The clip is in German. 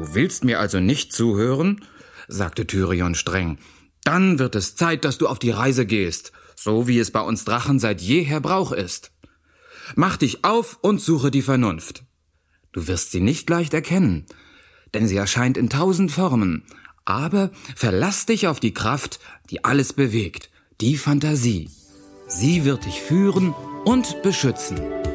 Du willst mir also nicht zuhören?« sagte Tyrion streng. »Dann wird es Zeit, dass du auf die Reise gehst, so wie es bei uns Drachen seit jeher Brauch ist. Mach dich auf und suche die Vernunft. Du wirst sie nicht leicht erkennen, denn sie erscheint in 1000 Formen. Aber verlass dich auf die Kraft, die alles bewegt, die Fantasie. Sie wird dich führen und beschützen.«